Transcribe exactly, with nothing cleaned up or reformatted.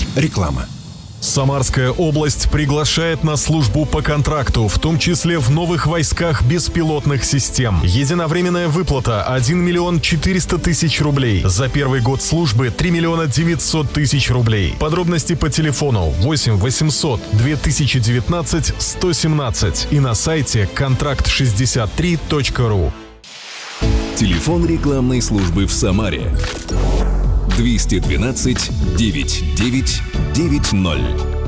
Реклама. Самарская область приглашает на службу по контракту, в том числе в новых войсках беспилотных систем. Единовременная выплата один миллион четыреста тысяч рублей. За первый год службы три миллиона девятьсот тысяч рублей. Подробности по телефону восемь восемьсот две тысячи девятнадцать сто семнадцать и на сайте контракт шестьдесят три точка ру. Телефон рекламной службы в Самаре двести двенадцать девятьсот девять девять ноль.